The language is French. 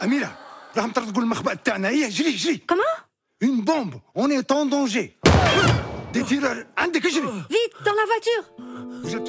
Amira, راهم ترقوا المخبأ تاعنا. هيا جري جري. Comment? Une bombe. On est en danger. Des tireurs. عندك اجري. Vite, dans la voiture! Vous êtes